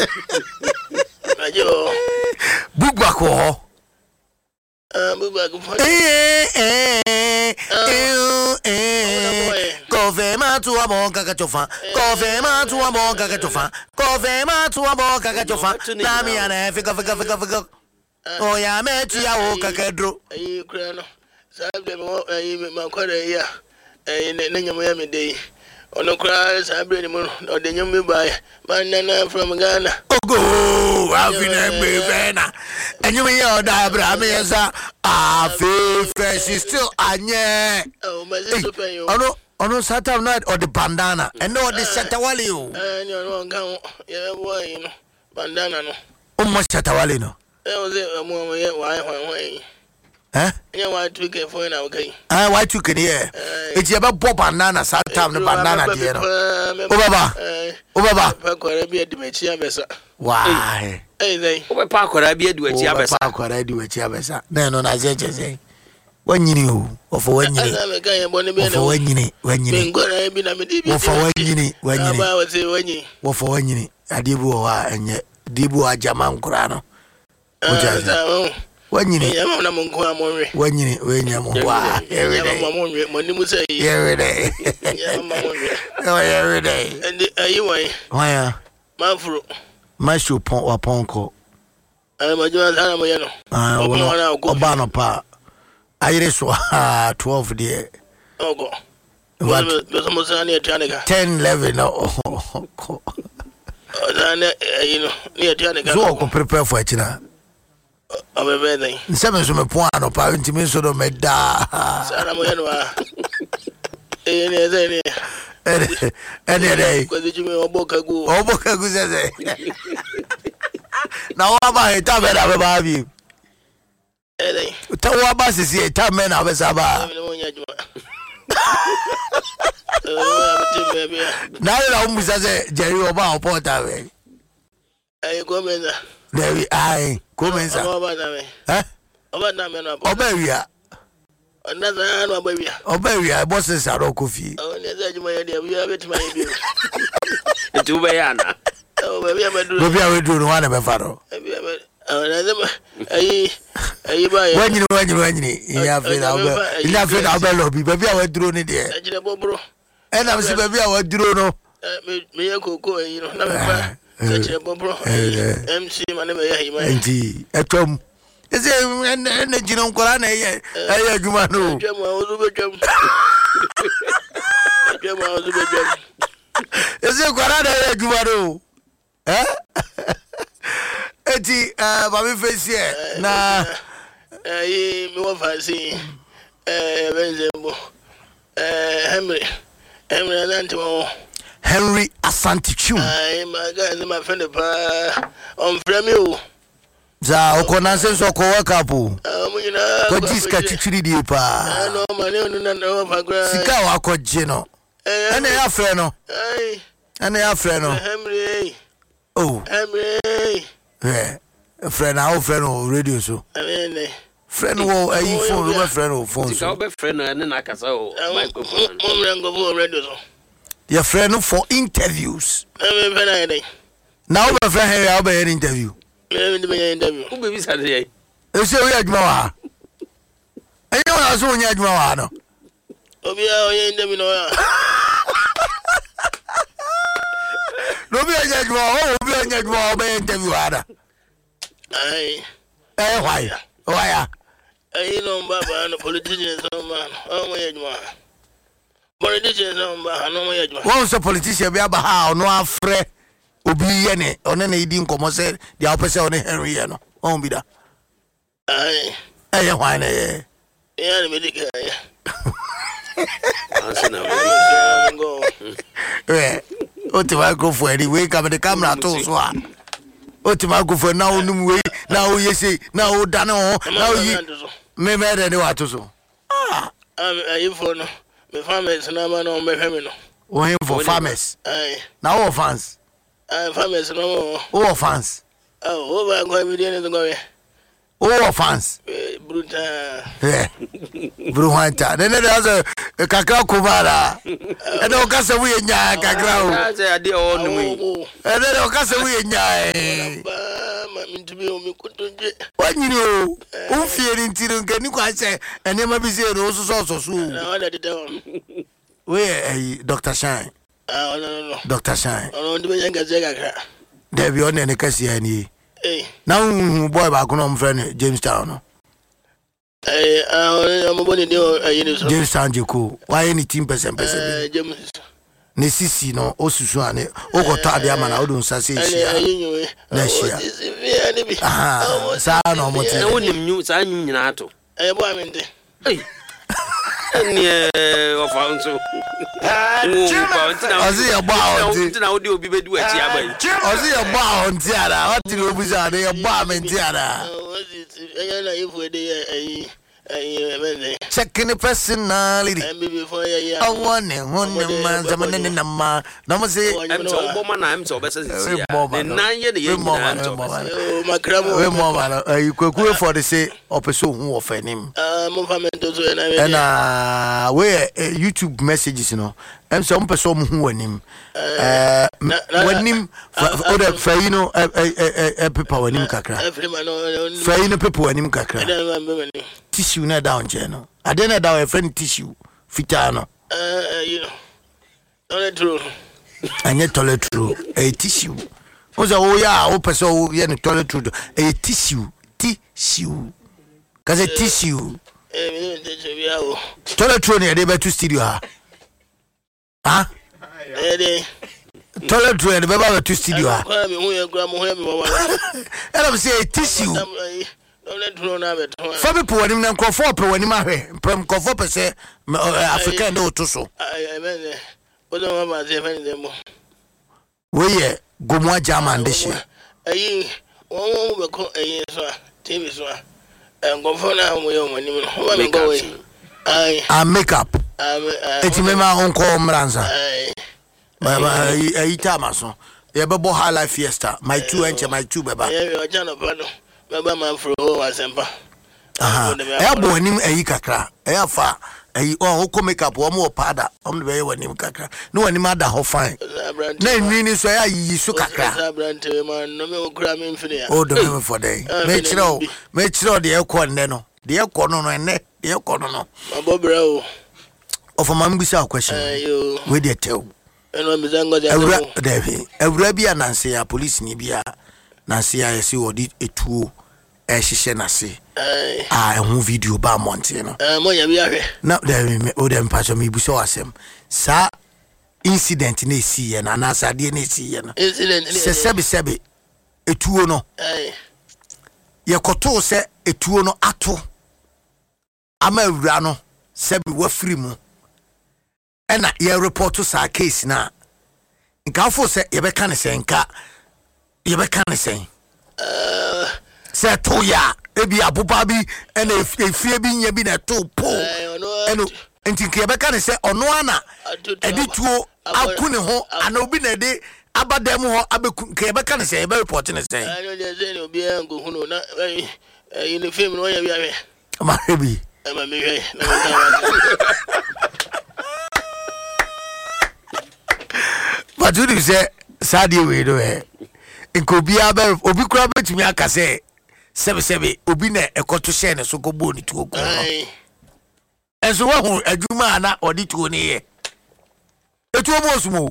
Ajo. Bugba ko. Bugba ko. Coffee ma tu amo kakachofa. Coffee ma tu amo kakachofa. Coffee ma tu amo kakachofa. Na mi ana fika. Oh ya mechi ya o kakadro. Ayi kura no. Sabe mo ayi makware ya. Na nyamu ya me dey. Ono kura sabe ni mo no de nyamu ba manana from Ghana. Ogo afina mbevena. Enyu me ya oda abra me yesa afi she still anye. Oh my sister pen yo. Ono Saturday night or the bandana and no the Shatawali o. No kan ya boy no bandana no. O mo Shatawali no. Was it mo ye why eh yeah why to get for now okay why to can here it's about Bob banana Saturday the bandana there o baba pakwara bi adimachi abesa why they o pakwara bi adimachi abesa pakwara adimachi abesa no na je wanyini o fo wanyini fo wanyini ngora bi na me di bi fo wanyini ba wa se wanyi wo fo wanyini adibu wa enye dibu ajama nkura no wanyini ya mama mungu amore wanyini wenya muwa every day ya mama mungu every day and ayiwai waya mafuru mashu pon wa ponko majuma sana mo yano obano pa ayire so 12 there ogo what beso sana ni atianika 10 11 no you know ni atianika so ko prepare for china abebe nseme so me poano pa ntimi so do meda sana mo yano ne zeni ene ko dijime obokagu sese na wa ba eta be na be ba bi ta wa ba sisi eta me na be sa ba na la umusa se Jerry oba opota we ai komeza Devi ai komenza oba na me no obewia another no obewia obewia boss saro kofi ne za juma ya dia bia betima bi etuba yana obewia bedu obewia wedu no wana be faro ayi ba ya wanyini ya fe na obelo bi bebia wedu ni de ajire bobro ena msi bebia wedu no me ye koko yi no na me ba ajire bobro MC mane me ya hima enti etom ese ene jino nkora na ye adwuma no adwuma ozu bejam ese nkora na ye adwuma no eti baby face na mi wa fasi benzembo Henry Asantichu my guys my friend on frame za okona senso ko wakapu ko diska chichiri di pa no mane no fagra sika wa ko jeno ene ya frɛ no Henry friend our friend on radio so friend wo ayi phone my friend on phone so be friend na na kasa o microphone go radio so your friend for interviews now my friend here I'll be an interview who be bisa dey e say we adwuma wa enye wona so onya adwuma wa no obi a oye interview no ya no be onya adwuma o be interview ada ai why ai no baba no politicians no man o mo yedwa politicians no ba no mo yedwa won so politician be aba ha no afre obi ye ne one na idi nkomo se dia opese one Henry ye no won bi da ai why na ye ya ni medical ya answer na go o ti wa go for anyway come the camera to so a o ti ma go for now num we now you say now da no now you me de ni wa to so ai for no me farmers na ma no me hwe me no o him for farmers now all fans farmers no all fans o ba go mi de ni go we Oh, fans. Bruta. Yeah. Bruhanta. Then there's a Kakao Kubara. And no Casa we in Ya Kakao. That's a dear old me. And then no Casa we in Ya. To be on me couldn't get. When you know, who fear in Tidon can you quite say, and never be said also soon. I let it down. Where Dr. Shine? No. Dr. Shine. I don't do a There be on any Cassiani. Hey. Now, boy, back on friend Jamestown. I'm a body deal. Jamestown, Joko. Why any 10%? James. Nesisi no osusuane ogota de ama na odun sase hia na hia ah sa no mote na wonim nyu sa nyu nyina ato bo amende ni ofanso ozi ya ba onti na odi obi bedu achi abai ozi ya ba onti ara watiri obuza na ya ba amenti ara na ifu de checking personality. I want it. No, say, I'm so woman. I'm so better. You could go for the say, or pursue who offend him. And where YouTube messages, you know, and some person who won him. When him for you know, a people when him kakra. For you know, people when him kakra. Tissue na down channel. I didn't know a friend tissue fitano. You know, toilet roll. And yet toilet roll a tissue. Was oh yeah, open so yeah, toilet roll a tissue. Cause a tissue. Toilet roll near the studio. Huh? Toilet roll the baby to studio. And I'm saying tissue. For people when him comfort when him marry from comfort say African no to so we go German this year one ko so TV so and go for now we go I make up it me ma uncle Mranza itamaso ye bebo high life fiesta my two beba Baba man for Wasempa. Ebo nim eyi kakra. Eya fa eyi o ko make up o mo pada. Om de be wanim kakra. No wanim ada ho fine. Na nwini so ya yi so kakra. Man no me okura me mfini ya. O do me for day. Me chiro de ekọ nne no. De ekọ no enne. De ekọ no. Mabobra o. Of a man bisa question. We dey tell. Eno mizango ja. Evra bi ananse ya police ni bia. Nancy I see odi etuo ehihye nase ehun video ba monte no monya bi ahwe na dem o dem pacho me buso asem sa incident na esi ye na asade na esi ye no incident se sebe etuo no ye koto se etuo no ato ama awura no sebe wafiri mu ena ye report sa case na nka fo se ye be kan se nka you be can say say to ya ebi abuba bi and efie bi nya bi na to po eno enti ke be can say ono ana edituo akune ho ana obi na de abadam ho abeku ke be can say be report na say ayo de say no bi engo hunu na in film no ya bi awe ma hebi ma me hwe na but you say sadie we do Nkobia be obi kura betumi aka se sebe obi na ekoto share ne so go bo ni tuo ko enso wa hu adwuma na odi tuo ne ye etuo bo sumo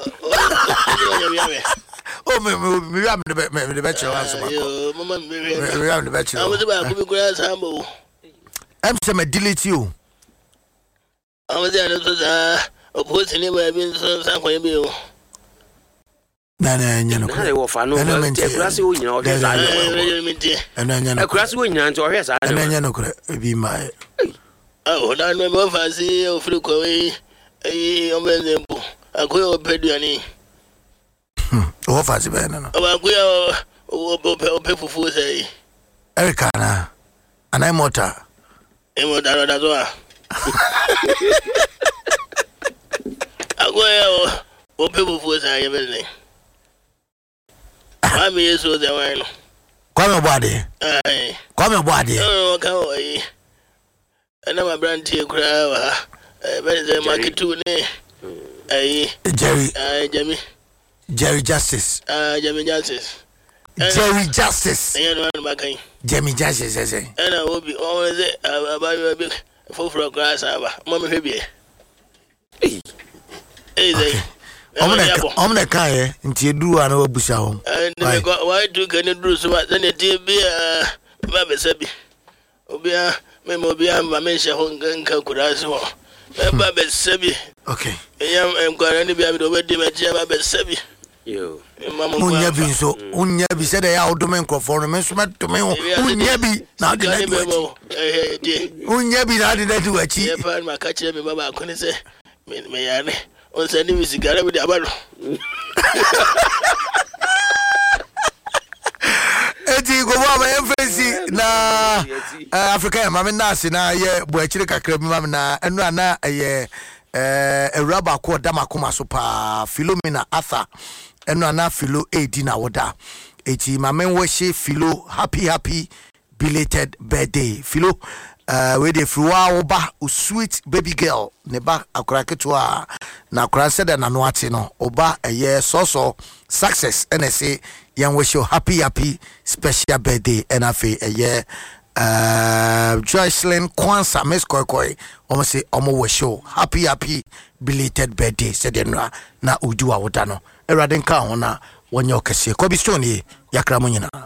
o me am de be chere anso ba ko mama me am de be chere am de ba ko bi kura sambo am se me delete you am de na so za oposi ni ba bi so san ko ye bi o na nyano na wo fa no ekurase wo nyina o hwe sa na nyano ekurase wo nyina nto o hwe sa na nyano kure bi mai na no me fa si o firi ko we o menzempo akoyo opeduani o fa si be no akoyo o fufu sei Erika na anai mota ro da zo akoyo o fufu sei ye be Mami yeso de wano. Kwame Boade. Aye. Kwame Boade. Oh, okay. And I'm a brand here, crowd. Better market too, Aye. Jerry Justice. Jerry Justice. Jerry Justice. Jerry Justice, I say. And I will be always about your big full for grass. Mamma, maybe. I'm the guy, and you do an old bush home. And why do can do so much? Then it be a Baba Sebi. Obia, Memobia, Mamesha Hongan Kakurazo. Baba Sebi. Okay. I'm going to be able to wait to Baba Sebi. You, Munya be so, Unya be said, I out to make for me, smat to me, Unya be not the Unya be not in that to achieve. My catcher, Baba, couldn't say, Mayane, on sending me cigar with the Abaro. Eti go ba emphasis na Africa mama na se na ye bo akire kakra bi mama na enu ana ye Raba ko dama koma so pa Philomena Arthur enu ana Philo AD na woda eti mama wo she Philo happy belated birthday Philo we dey fruwa wo ba sweet baby girl ne ba akura ketwa na akura said na no ate no oba eye so success and say yan wish you happy special birthday and afi eye Joycelyn Kwansa Miss Koikoi almost say omo wish you happy belated birthday said na udu awuda no erade nka ho na wonye okese ko bi stone ye yakra mo nyina.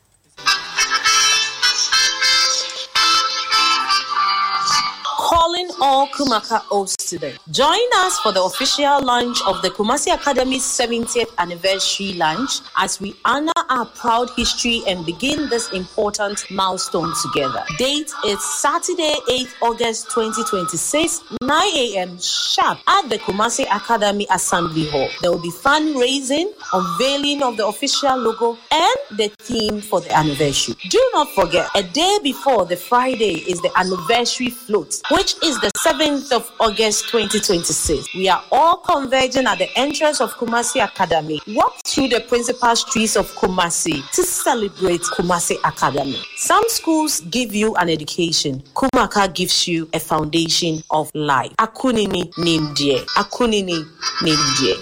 Calling all Kumaka hosts today. Join us for the official launch of the Kumasi Academy's 70th anniversary launch as we honor our proud history and begin this important milestone together. Date is Saturday, 8th August 2026, 9 a.m. sharp at the Kumasi Academy Assembly Hall. There will be fundraising, unveiling of the official logo, and the theme for the anniversary. Do not forget, a day before the Friday is the anniversary float, which is the 7th of August 2026. We are all converging at the entrance of Kumasi Academy. Walk through the principal streets of Kumasi to celebrate Kumasi Academy. Some schools give you an education. Kumaka gives you a foundation of life. Akunini Nimdie. Akunini Nimdie.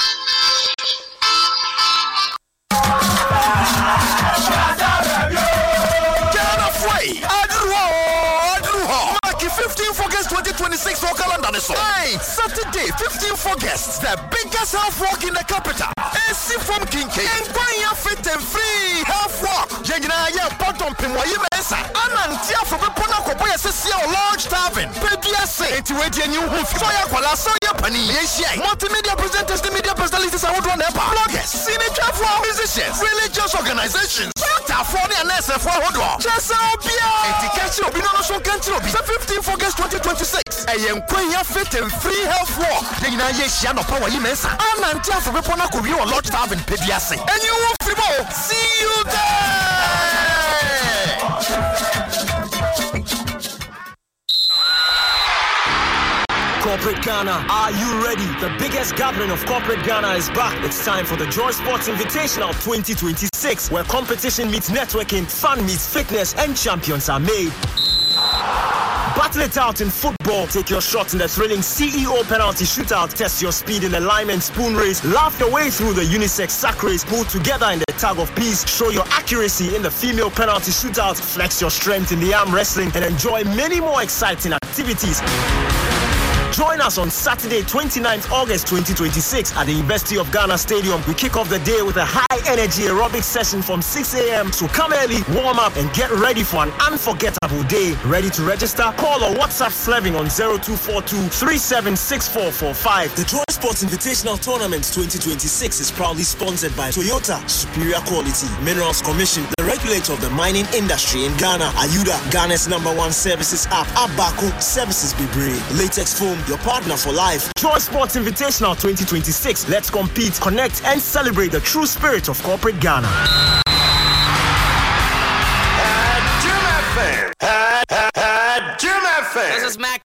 August 2026 for calendar so. Hey, Saturday 15th August, the biggest health walk in the capital. AC from King K. Enquire fit and free health walk. Jengina ya bottom pin wa yemesa. Anantia for pepona ko boy se large tavern. PDS enti we die new home. So ya kwala so ya pani. Yesia. Multimedia presenters, the media personalities are one ever. Bloggers, signature for musicians, religious organizations. Doctor for the nurse for hodo. Chesabia. Enti kachi obi no so kanti obi. 15th August 2026. Enquire fit and free health walk. Jengina yesia no power yemesa. Anantia for pepona ko bi o large tavern PDS. And you will see you there. Corporate Ghana, are you ready? The biggest gathering of Corporate Ghana is back. It's time for the Joy Sports Invitational 2026, where competition meets networking, fun meets fitness, and champions are made. Battle it out in football. Take your shot in the thrilling CEO penalty shootout. Test your speed in the lineman spoon race. Laugh your way through the unisex sack race. Pull together in the tag of peace. Show your accuracy in the female penalty shootout. Flex your strength in the arm wrestling. And enjoy many more exciting activities. Join us on Saturday, 29th August 2026 at the University of Ghana Stadium. We kick off the day with a high-energy aerobic session from 6 a.m. So come early, warm up, and get ready for an unforgettable day. Ready to register? Call or WhatsApp Sleving on 0242-376445. The Joy Sports Invitational Tournament 2026 is proudly sponsored by Toyota, Superior Quality, Minerals Commission, the regulator of the mining industry in Ghana, Ayuda, Ghana's #1 services app, Abaco, Services Bibre, Latex Foam, your partner for life. Joy Sports Invitational 2026. Let's compete, connect, and celebrate the true spirit of Corporate Ghana.